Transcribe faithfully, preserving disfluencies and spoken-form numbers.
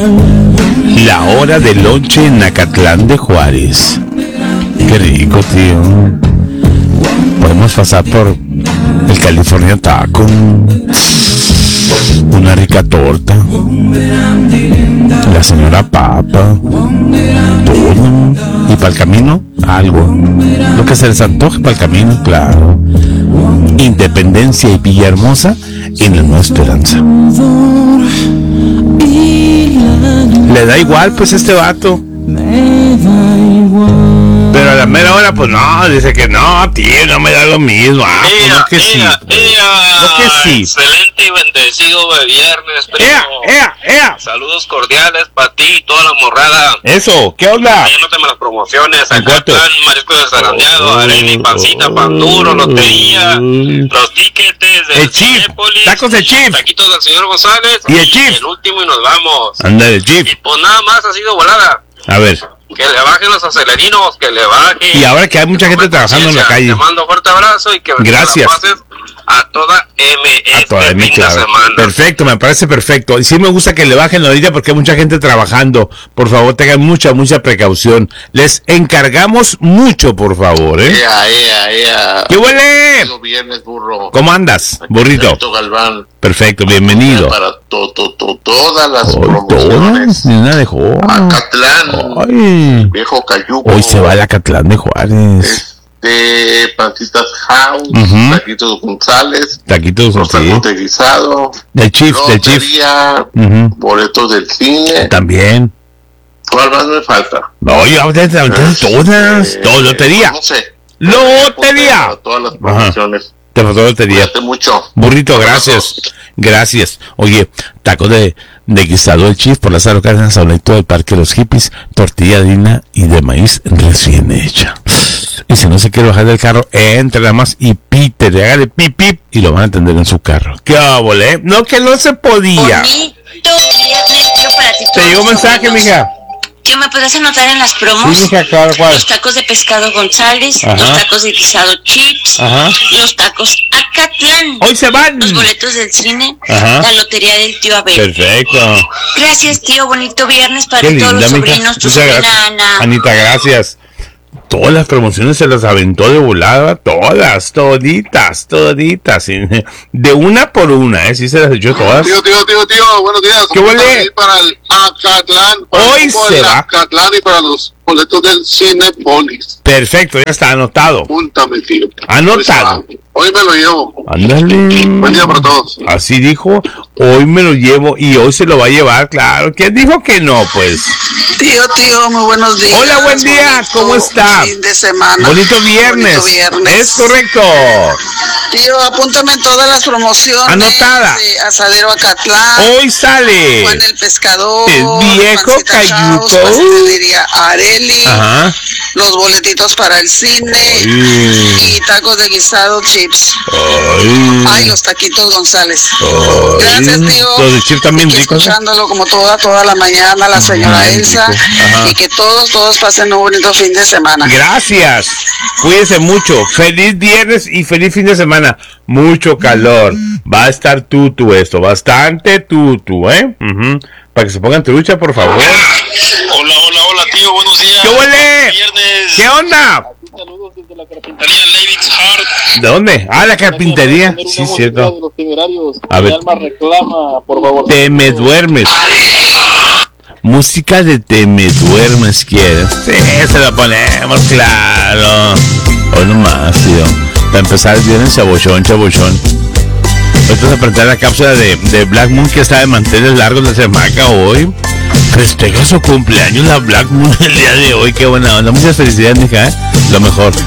La hora del lonche en Acatlán de Juárez. Qué rico, tío. Podemos pasar por el California Taco, una rica torta, la señora Papa, todo. Y para el camino, algo. Lo que se les antoje para el camino, claro. Independencia y Villahermosa en la Nueva Esperanza. Le da igual, pues, este vato. Pero a la mera hora, pues no, dice que no, tío, no me da lo mismo. Ah, pues ea, no que ea, sí. ea, No que sí. Excelente y bendecido de viernes, primo. ¡Ea, ea, ea! Saludos cordiales para ti y toda la morrada. Eso, ¿qué onda? Ahí anótame las promociones. ¿En cuánto? Acatlán, marisco de zarandeado, arena y pancita, pan duro, lotería, los tiquetes de El Chief, Cinépolis, tacos de Chief. taquitos del señor González. Y el Chief. El último y nos vamos. Ándale, Chief. Y pues nada más ha sido volada. A ver. Que le bajen los acelerinos, que le bajen. Y ahora que hay mucha gente trabajando en la calle. Te mando un fuerte abrazo y que Gracias. te la pases a toda M A este toda mi, fin claro. de semana. Perfecto, me parece perfecto. Y sí me gusta que le bajen la orilla porque hay mucha gente trabajando. Por favor, tengan mucha, mucha precaución. Les encargamos mucho, por favor, ¿eh? Ea, ea, ea. ¡Qué huele! Viernes, burro. ¿Cómo andas, burrito? Alberto Galván. Perfecto, bienvenido. Para to, to, to, todas las Hoy promociones. todas, ni una dejó. Acatlán. Ay. Viejo Cayuco. Hoy se va al Acatlán de Juárez. Este, Pancitas House. Ujú. Taquitos González. Taquitos, Los sí. tacos de guisado. Del Chief, del Chief. Lotería. Ujú. Boletos del cine. También. ¿Cuál más me falta? Oye, ahorita todas. Este, Todo, lotería. No sé. Lotería. Todas las promociones. Te faltó lotería. Cuídate mucho. Burrito, gracias. Gracias. Oye, taco de, de guisado del Chief por las Cárdenas, Saulito del Parque de los Hippies, tortilla de harina y de maíz recién hecha. Y si no se quiere bajar del carro, entre nada más y pite, le hágale pip pip y lo van a atender en su carro. ¿Qué óvole? No, que no se podía. Bonito viernes, tío, para ti. Te llegó un mensaje, mija. Tío, ¿me puedes anotar en las promos? Sí, mija, claro, ¿cuál? Los tacos de pescado González, Ajá. los tacos de guisado Chips, Ajá. los tacos Acatlán, Hoy se van. los boletos del cine, Ajá. la lotería del tío Abel. Perfecto. Gracias, tío, bonito viernes para Qué todos linda, los mija. sobrinos, tu Muchas sobrina gracias. Ana. Anita, gracias. Todas las promociones se las aventó de volada, todas, toditas, toditas, y de una por una, ¿eh? Sí se las echó todas. Tío, tío, tío, tío, buenos días. ¿Qué huele? Para ir Para el Acatlán. Para Hoy el fútbol se del va. Acatlán y para los boletos del Cinépolis. Perfecto, ya está anotado. Apúntame, tío. Anotado. Hoy me lo llevo. Ándale. Buen día para todos. Así dijo, hoy me lo llevo y hoy se lo va a llevar, claro. ¿Quién dijo que no, pues? Tío, tío, muy buenos días. Hola, buen día, Bonito ¿cómo está? Fin de semana. Bonito viernes. Bonito viernes. Es correcto. Tío, apúntame en todas las promociones. Anotada. De Asadero Acatlán. Hoy sale. Juan el Pescador. El viejo Pancita Cayuco. House, Pastelería Areli. Ajá. Los boletitos para el cine. Ay. Y tacos de guisado chips. Ay. Ay, los taquitos González. Ay. Gracias, tío. Los de chip también Aquí ricos, ¿eh? escuchándolo como toda, toda la mañana, la señora Ay, Elsa. rico. Ajá. Y que todos, todos pasen un bonito fin de semana. Gracias. Cuídense mucho. Feliz viernes y feliz fin de semana. Mucho calor. Va a estar tutu esto. Bastante tutu, ¿eh? Ujú. Para que se pongan trucha, por favor. Hola, hola, hola, tío, buenos días. ¿Qué huele? Viernes. ¿Qué onda? Saludos desde la carpintería Levi's Heart. ¿De dónde? Ah, la carpintería. Sí, cierto. A ver. Reclama, por favor. Te me duermes. Música de Te me duermes, ¿quieres? Sí, se la ponemos, claro. Hoy nomás, tío. Para empezar, viene chabochón, chabochón. Ahorita se plantea la cápsula de, de Black Moon, que está de manteles largos de Semaca hoy. Festeja su cumpleaños la Black Moon el día de hoy. Qué buena onda. Muchas felicidades, mija, ¿eh? Lo mejor.